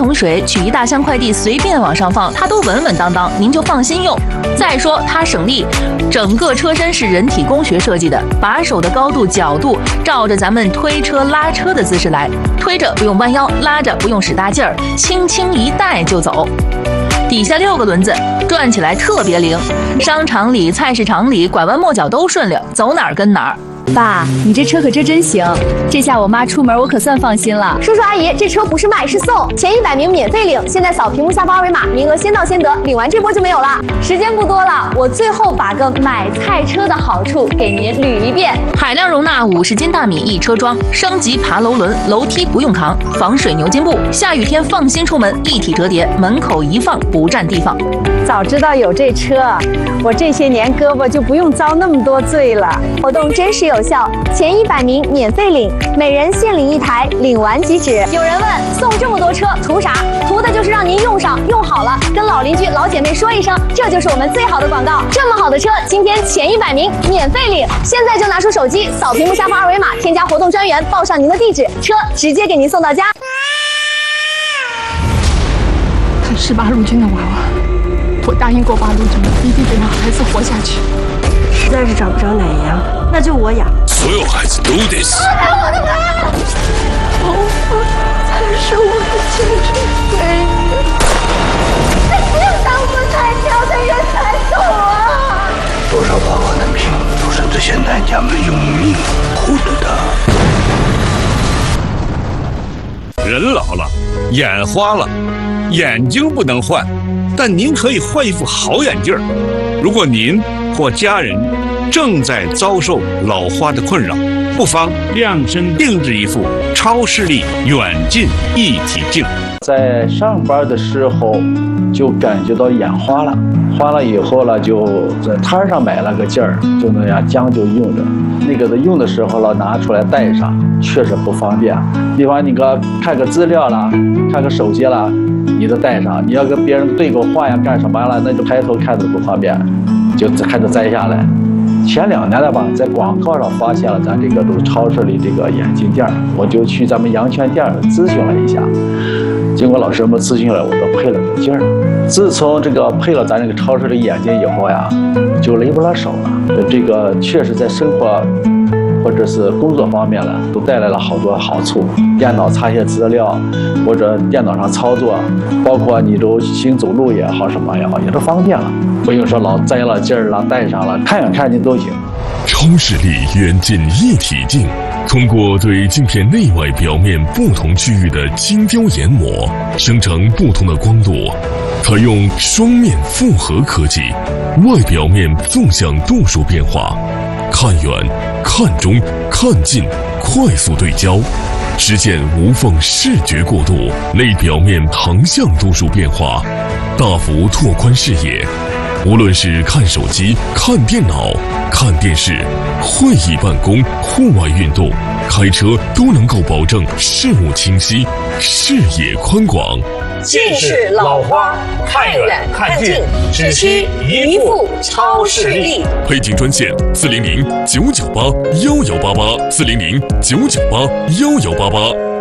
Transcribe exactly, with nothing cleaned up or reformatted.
桶水取一大箱快递随便往上放，它都稳稳当当，您就放心用。再说它省力，整个车身是人体工学设计的，把手的高度角度照着咱们推车拉车的姿势来，推着不用弯腰，拉着不用使大劲儿，轻轻一带就走。底下六个轮子，转起来特别灵，商场里、菜市场里拐弯抹角都顺溜，走哪儿跟哪儿。 爸，你这车可真真行，这下我妈出门我可算放心了。 叔叔阿姨，这车不是卖是送，前一百名免费领，现在扫屏幕下方二维码，名额先到先得，领完这波就没有了。时间不多了，我最后把个买菜车的好处给您捋一遍： 海量容纳五十斤大米一车装，升级爬楼轮，楼梯不用扛，防水牛津布，下雨天放心出门，一体折叠，门口一放不占地方。 早知道有这车，我这些年胳膊就不用遭那么多罪了。 活动真实有效，前一百名免费领，每人限领一台，领完即止。有人问，送这么多车图啥？图的就是让您用上，用好了，跟老邻居、老姐妹说一声，这就是我们最好的广告。这么好的车，今天前一百名免费领，现在就拿出手机扫屏幕下方二维码，添加活动专员，报上您的地址，车直接给您送到家。 他是八路军的娃娃。我答应过八路军，一定得让孩子活下去。 实在是找不着奶羊，那就我养。 所有孩子都得死。 我的妈！头发才是我的前程贵人。 只有当不太挑的人才懂啊！ 多少爸爸的命都是这些男家们用命换得的。人老了，眼花了，眼睛不能换。但您可以换一副好眼镜儿。如果您或家人正在遭受老花的困扰，不妨量身定制一副超视力远近一体镜。 在上班的时候就感觉到眼花了，花了以后了，就在摊上买了个镜儿，就那样将就用着。那个的用的时候了，拿出来戴上，确实不方便。比方你个看个资料啦，看个手机啦，你都戴上。你要跟别人对个话呀，干什么了，那就抬头看着不方便，就看着摘下来。前两年了吧，在广告上发现了咱这个都超市里这个眼镜店，我就去咱们阳泉店咨询了一下。经过老师们咨询了，我都配了个镜儿。自从这个配了咱这个超市的眼镜以后呀，就累不了手了。这个确实在生活或者是工作方面呢，都带来了好多好处。电脑查些资料，或者电脑上操作，包括你都行走路也好，什么也好，也都方便了。不用说老摘了镜儿了，戴上了，看远看近都行。 超视力远近一体镜。通过对镜片内外表面不同区域的精雕研磨，生成不同的光度，采用双面复合科技，外表面纵向度数变化，看远、看中、看近，快速对焦，实现无缝视觉过渡；内表面横向度数变化，大幅拓宽视野。无论是看手机、看电脑、看电视、会议办公、户外运动、开车，都能够保证视物清晰、视野宽广。 近视老花，看远看近，只需一副超视力。 配镜专线：四零零九九八幺幺八八，四零零九九八幺幺八八。